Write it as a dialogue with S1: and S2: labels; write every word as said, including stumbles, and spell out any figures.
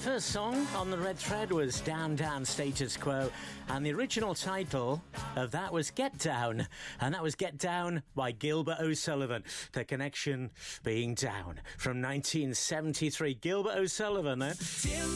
S1: first song on the Red Thread was Down Down Status Quo, and the original title of that was Get Down, and that was Get Down by Gilbert O'Sullivan. The connection being down from nineteen seventy-three. Gilbert O'Sullivan, then.